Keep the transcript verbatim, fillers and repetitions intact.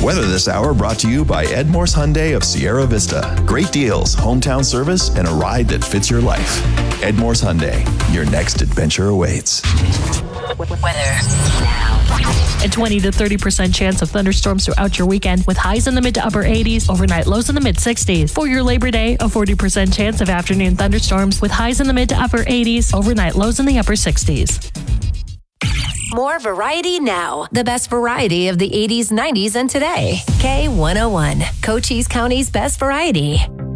Weather this hour brought to you by Edmores Hyundai of Sierra Vista. Great deals, hometown service, and a ride that fits your life. Edmores Hyundai, your next adventure awaits. Weather now. A twenty to thirty percent chance of thunderstorms throughout your weekend with highs in the mid to upper eighties, overnight lows in the mid sixties. For your Labor Day, a forty percent chance of afternoon thunderstorms with highs in the mid to upper eighties, overnight lows in the upper sixties. More variety now. The best variety of the eighties, nineties, and today. K one oh one, Cochise County's best variety.